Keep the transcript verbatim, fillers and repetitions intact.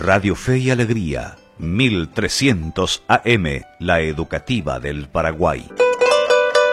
Radio Fe y Alegría, mil trescientos A M, la educativa del Paraguay.